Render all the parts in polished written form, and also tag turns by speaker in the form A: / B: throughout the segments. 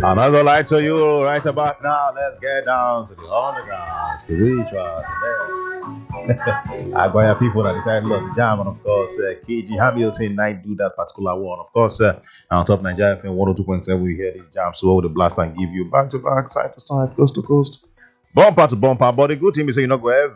A: I'm not gonna lie to you right about now. Let's get down to the underground spiritual today. I got people that the title of the jam, and of course, KG Hamilton night do that particular one. Of course, on top Nigeria FM 102.7, we hear this jam so the blast and give you back to back, side to side, coast to coast, bumper to bumper. But the good thing is, you're not gonna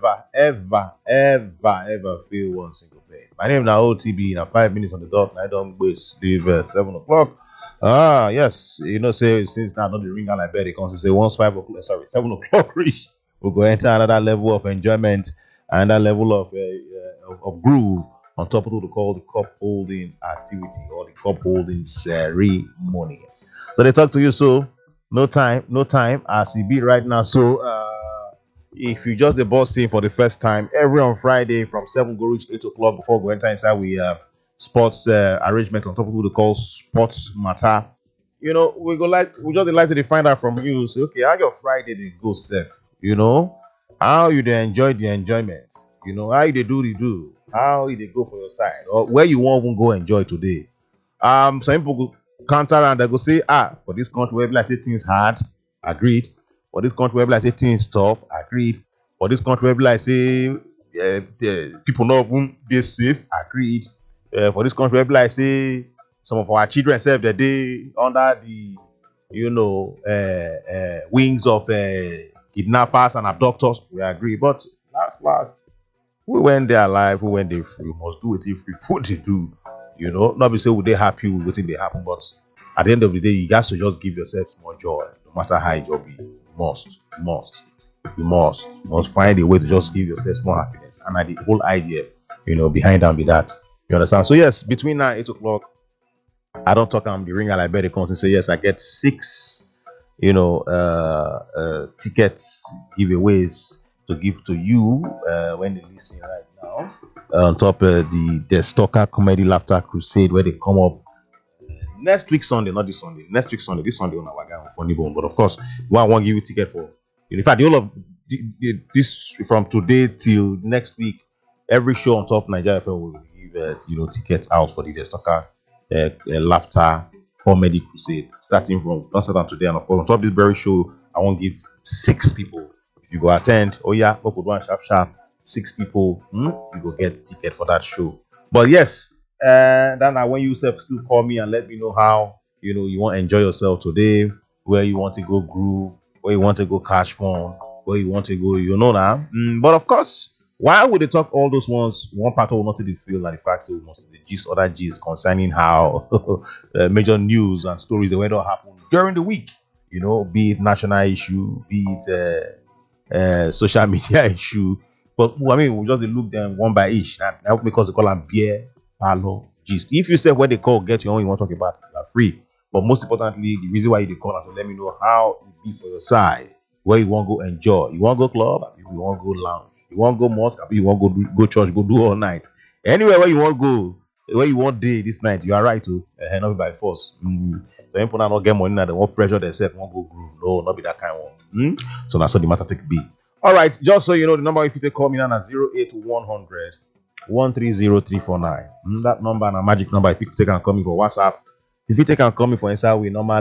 A: ever feel one single pain. My name is now OTB. Now 5 minutes on the dot. I don't waste leave 7 o'clock. Ah, yes. Say since now not the ring and I bet it comes to say once 5 o'clock, sorry, 7 o'clock reach, we'll go enter another level of enjoyment and that level of groove on top of what we call the cup holding activity or the cup holding ceremony. So they talk to you, so no time as it be right now. So if you just the boss team for the first time, every on Friday from 7 go reach 8 o'clock before we enter inside we sports arrangement on top of what we call sports matter. We just like to find out from you. Say, okay, how your Friday they go safe? How you they enjoy the enjoyment? How you they do the do? How you they go for your side? Or where you won't even go enjoy today? Some people go counter and they go say, for this country where like say things hard, agreed. For this country where like say things tough, agreed. For this country where like say people not even they safe, agreed. For this country, like say some of our children serve the day under the wings of kidnappers and abductors. We agree, but last, we went there alive, we went there free. We must do it if we put it do. Not be say we they happy with what they happen, but at the end of the day, you guys to just give yourself more joy, no matter how it be. You must find a way to just give yourself more happiness, and the whole idea, behind and be that. You understand? So yes, between now and 8 o'clock, I don't talk on the ring and I bet it comes and say yes, I get 6, tickets giveaways to give to you when they listen right now. On top of the Stalker Comedy Laughter Crusade where they come up next week Sunday, not this Sunday. Next week Sunday, this Sunday on our guy on Funny Bone. But of course, I won't give you ticket for. In fact, the whole of this from today till next week, every show on top Nigeria FM will give tickets out for the Stalker Laughter Comedy Crusade starting from start today. And of course, on top of this very show, I won't give 6 people. If you go attend, up with one sharp 6 people, you go get ticket for that show. But yes, then when you still call me and let me know how you want to enjoy yourself today, where you want to go groove, where you want to go catch fun, where you want to go, now. But of course, why would they talk all those ones? One part will not feel like the fact that we must the gist other gist concerning how major news and stories that don't happen during the week. Be it national issue, be it social media issue. But I mean, we just look them one by each. That because they call them beer, parlor, gist. If you say when they call, get your own you want to talk about, you are free. But most importantly, the reason why you call us to let me know how it be for your side, where you want to go enjoy. You want to go club, you want to go lounge. You want to go mosque, you want to go church, go do all night. Anywhere where you want to go, where you want day this night, you are right to not by force. So people not get money now, they want pressure themselves, want to go groove. No, not be that kind of one. So that's what the matter take be. All right, just so you know, the number if you take call me now at 08100 130349. That number and a magic number if you take and call me for WhatsApp. If you take and call me for inside with normal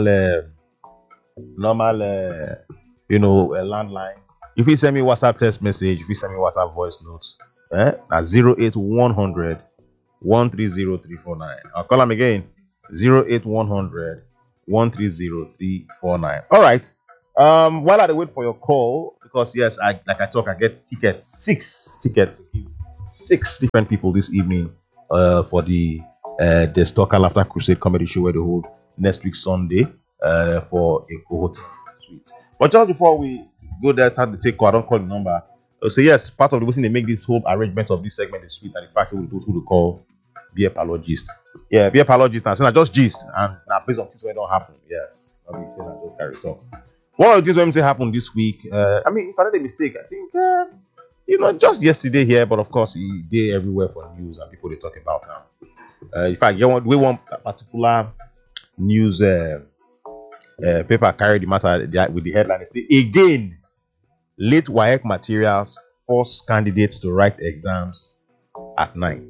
A: landline. If you send me WhatsApp text message, if you send me WhatsApp voice notes, at 08100 130349. I'll call them again. 08100 130349. All right. While I wait for your call, because yes, I get tickets, 6 tickets to give 6 different people this evening for the Stalker Laughter Crusade comedy show where they hold next week Sunday for a cohort suite. But just before we go there, start to take call. I don't call the number. So yes, part of the reason they make this whole arrangement of this segment is sweet, and the fact that we do who to call be apologist. Yeah, be apologist. And saying just gist and now based on things where don't happen. Yes, I'll be saying I just carry talk. One of the things when say happened this week. I mean, if I made a mistake, I think just yesterday here, but of course, he did everywhere for news and people they talk about him. In fact, we want a particular news paper carry the matter with the headline. They say again, late WAEC materials force candidates to write exams at night.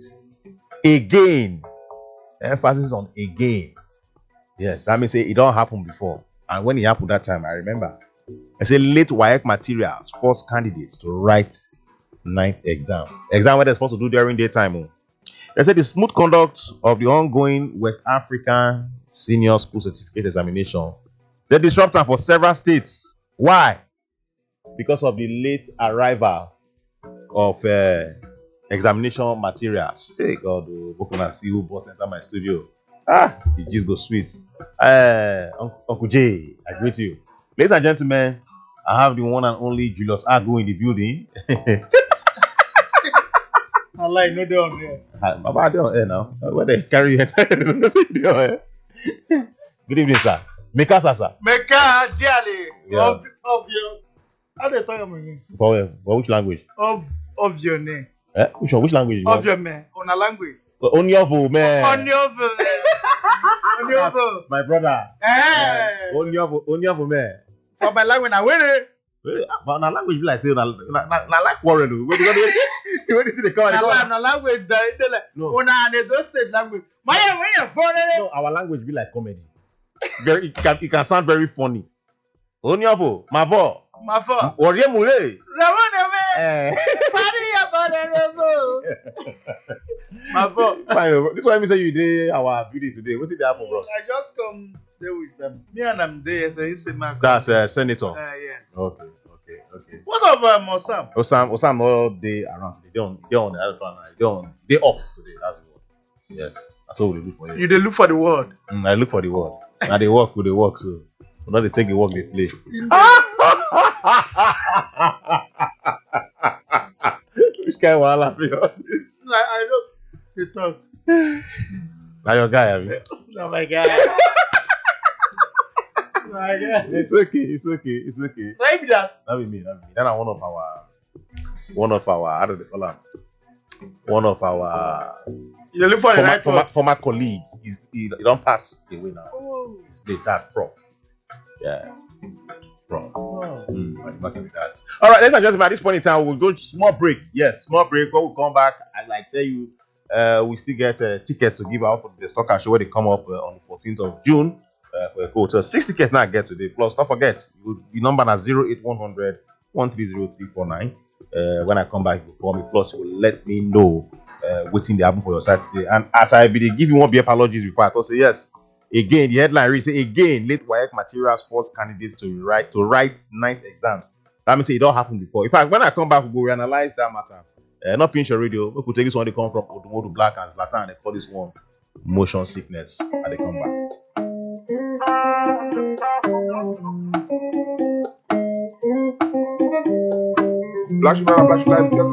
A: Again, emphasis on again. Yes, that means it don't happen before. And when it happened that time, I remember. I said late WAEC materials force candidates to write night exam. Exam where they're supposed to do during daytime. Oh. They said the smooth conduct of the ongoing West African Senior School Certificate Examination. They disrupt them for several states. Why? Because of the late arrival of examination materials. Hey God, Bokuna see who boss enter my studio. The gist go sweet. Uncle J, I greet you. Ladies and gentlemen, I have the one and only Julius Agu in the building.
B: I like no day on there.
A: Baba, they on air now. Where they carry it? Good evening, sir. Meka, sir.
B: Meka, dearly.
A: Yeah.
B: Of your. How they talk about me?
A: For which language?
B: Of your name.
A: Which one? Which language?
B: Of your man. On a language.
A: Onyovo, man.
B: Onyovo. Onyovo.
A: My brother.
B: Eh.
A: Onyovo, man.
B: For my language, I win it.
A: But na language be like say na like quarrel o. When you see the call,
B: Na language they like.
A: No.
B: On a those state language. My when you foreign.
A: No, our language be like comedy. Very, it can sound very funny. Onyovo, mavo.
B: Mavo.
A: Orie mule.
B: Ramon me. Party about the Mavo.
A: This is why me say you dey our building today. What did they happen, bro?
B: I just come there with them. Me and them there, so you say my.
A: That's senator.
B: Yes.
A: Okay.
B: What of Osam?
A: Osam all day around today. They on the other plan. They off today. That's the word. Yes, that's all we look for.
B: You dey look for the word.
A: I look for the word. Now they work with the work, so now they take the work they play. Which kind of wahala be all this?
B: Like I know they talk.
A: Now your guy, have you?
B: Oh my God. My God.
A: It's okay.
B: Maybe that.
A: That be me. Then I'm one of our how do they call him? One of our
B: You look for the right word.
A: former colleague. He don't pass away now.
B: Oh.
A: That's Prof. Yeah. Prof.
B: Oh.
A: Must be that. All right, ladies and gentlemen, at this point in time, we'll go to small break. Yes, small break. When we come back, I like tell you, we still get tickets to give out for the Stocker Show where they come up on the 14th of June for a quote. So 6 tickets now I get today. Plus, don't forget, the number is 08100 130 when I come back, you call me. Plus, you will let me know waiting the album for your side today. And as I be give you one be apologies before I thought say yes. Again, the headline reads again, late WAEC materials force candidates to write ninth exams. That means it all happened before. In fact, when I come back, we'll reanalyze that matter. Not Pinch Your Radio. We could take this one, they come from Odumodu Black and Zlatan, and they call this one motion sickness, and they come back.
C: Black Lives